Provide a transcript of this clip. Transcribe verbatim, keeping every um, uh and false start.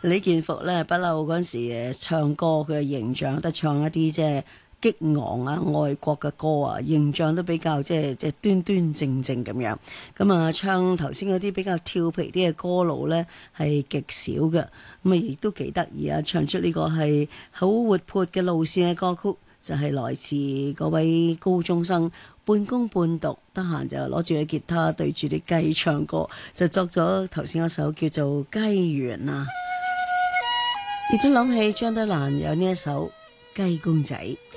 李健福咧，不嬲嗰陣時誒唱歌佢嘅形象都唱一啲即係激昂啊、愛國嘅歌啊，形象都比較即係即係端端正正咁樣。咁啊，唱頭先嗰啲比較跳皮啲嘅歌路咧係極少嘅。咁啊，亦都幾得意啊！唱出呢個係好活潑嘅路線嘅歌曲，就係、是、來自嗰位高中生。半工半讀，得閒就攞住個吉他對住啲雞唱歌，就作咗頭先嗰首叫做《雞園》啊！亦都諗起張德蘭有呢一首《雞公仔》。